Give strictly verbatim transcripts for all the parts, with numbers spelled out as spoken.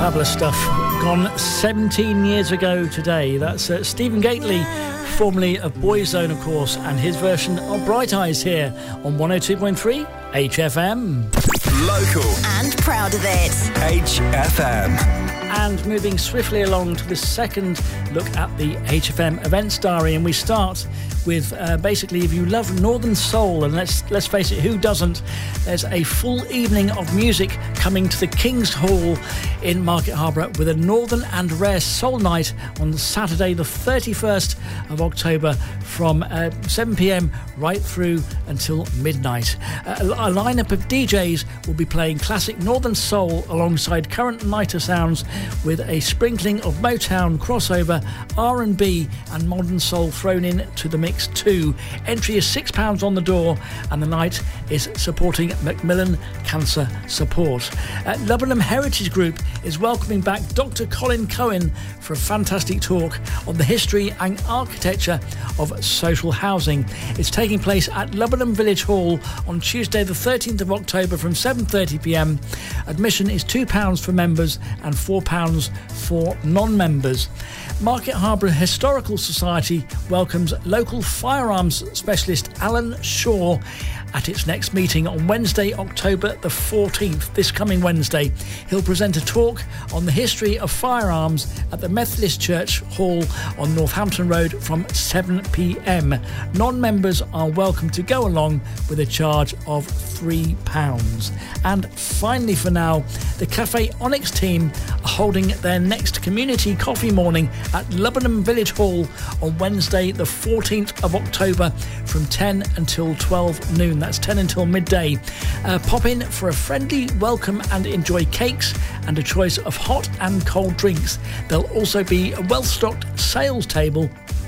Fabulous stuff. Gone seventeen years ago today. That's uh, Stephen Gately, formerly of Boyzone, of course, and his version of Bright Eyes here on one oh two point three H F M. Local. And proud of it. H F M. And moving swiftly along to the second look at the H F M Events Diary, and we start with uh, basically, if you love Northern Soul, and let's let's face it, who doesn't? There's a full evening of music coming to the King's Hall in Market Harbour with a Northern and Rare Soul Night on Saturday the thirty-first of October from uh, seven p.m. right through until midnight. Uh, a lineup of D Js will be playing classic Northern Soul alongside current lighter sounds with a sprinkling of Motown, crossover, R and B and modern soul thrown in to the mix too. Entry is six pounds on the door, and the night is supporting Macmillan Cancer Support. Uh, Lubenham Heritage Group is welcoming back Doctor Colin Cohen for a fantastic talk on the history and architecture of social housing. It's taking place at Lubenham Village Hall on Tuesday the thirteenth of October from seven thirty p.m. Admission is two pounds for members and four pounds for non-members. Market Harbour Historical Society welcomes local firearms specialist Alan Shaw at its next meeting on Wednesday, October the fourteenth, this coming Wednesday. He'll present a talk on the history of firearms at the Methodist Church Hall on Northampton Road from seven p.m. Non-members are welcome to go along with a charge of three pounds. And finally for now, the Cafe Onyx team are holding their next community coffee morning at Lubenham Village Hall on Wednesday the fourteenth of October from ten until twelve noon. That's ten until midday. Uh, pop in for a friendly welcome and enjoy cakes and a choice of hot and cold drinks. There'll also be a well-stocked sales table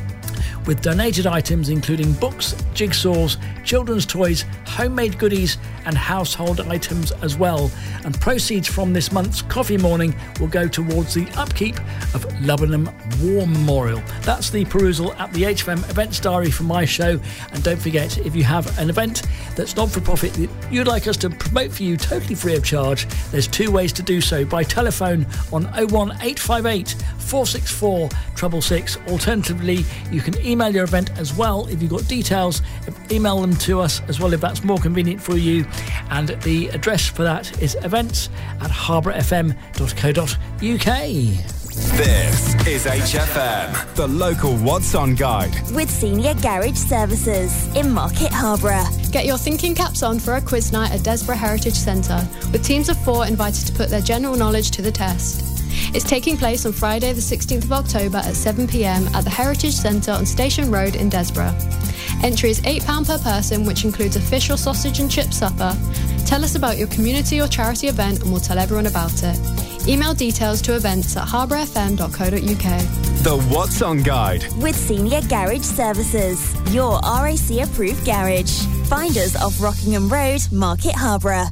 with donated items including books, jigsaws, children's toys, homemade goodies and household items as well. And proceeds from this month's coffee morning will go towards the upkeep of Lubenham War Memorial. That's the perusal at the H F M Events Diary for my show. And don't forget, if you have an event that's not-for-profit that you'd like us to promote for you totally free of charge, there's two ways to do so: by telephone on oh one eight five eight, four six four, six six six. Alternatively, you can email your event as well. If you've got details, email them to us as well if that's more convenient for you. And the address for that is events at harbour f m dot co dot u k. This is H F M, the local What's On guide. With Senior Garage Services in Market Harbour. Get your thinking caps on for a quiz night at Desborough Heritage Centre, with teams of four invited to put their general knowledge to the test. It's taking place on Friday the sixteenth of October at seven p.m. at the Heritage Centre on Station Road in Desborough. Entry is eight pounds per person, which includes a fish or sausage and chip supper. Tell us about your community or charity event and we'll tell everyone about it. Email details to events at harbour f m dot co dot u k. The What's On guide. With Senior Garage Services, your R A C approved garage. Find us off Rockingham Road, Market Harbour.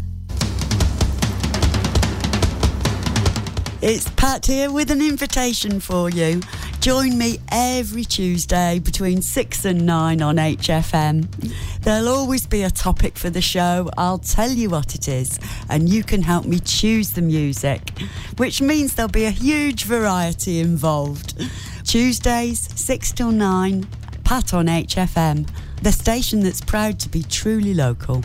It's Pat here with an invitation for you. Join me every Tuesday between six and nine on H F M. There'll always be a topic for the show. I'll tell you what it is, and you can help me choose the music, which means there'll be a huge variety involved. Tuesdays, six till nine, Pat on H F M, the station that's proud to be truly local.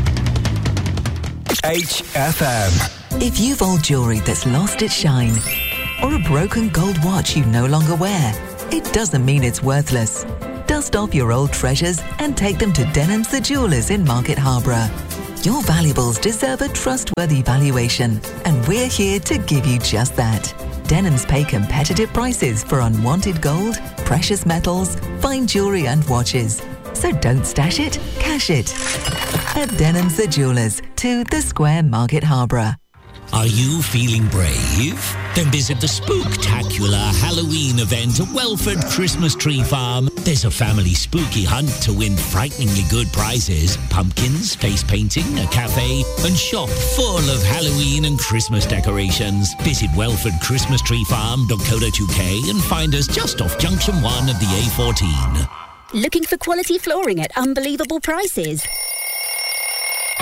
H F M. If you've old jewellery that's lost its shine, or a broken gold watch you no longer wear, it doesn't mean it's worthless. Dust off your old treasures and take them to Denham's the Jewellers in Market Harbour. Your valuables deserve a trustworthy valuation, and we're here to give you just that. Denham's pay competitive prices for unwanted gold, precious metals, fine jewellery and watches. So don't stash it, cash it. At Denham's the Jewellers, to the Square, Market Harbour. Are you feeling brave? Then visit the Spooktacular Halloween event at Welford Christmas Tree Farm. There's a family spooky hunt to win frighteningly good prizes, pumpkins, face painting, a cafe, and shop full of Halloween and Christmas decorations. Visit welford christmas tree farm dot co dot u k and find us just off Junction one of the A fourteen. Looking for quality flooring at unbelievable prices?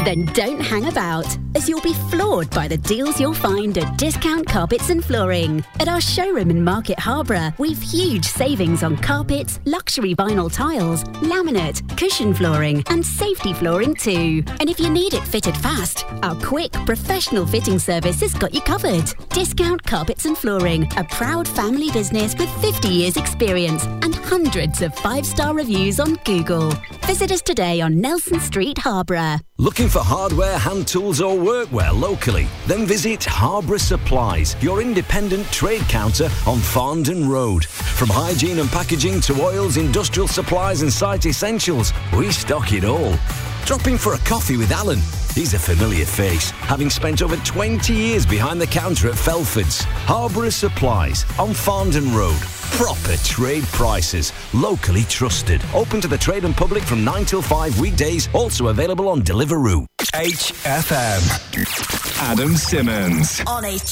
Then don't hang about, as you'll be floored by the deals you'll find at Discount Carpets and Flooring. At our showroom in Market Harborough, we've huge savings on carpets, luxury vinyl tiles, laminate, cushion flooring and safety flooring too. And if you need it fitted fast, our quick, professional fitting service has got you covered. Discount Carpets and Flooring, a proud family business with fifty years experience and hundreds of five-star reviews on Google. Visit us today on Nelson Street, Harborough. Looking for hardware, hand tools or workwear locally? Then visit Harborough Supplies, your independent trade counter on Farndon Road. From hygiene and packaging to oils, industrial supplies and site essentials, we stock it all. Drop in for a coffee with Alan. He's a familiar face, having spent over twenty years behind the counter at Felford's. Harborough Supplies on Farndon Road. Proper trade prices, locally trusted. Open to the trade and public from nine till five weekdays, also available on Deliveroo. H F M. Adam Simmons. On H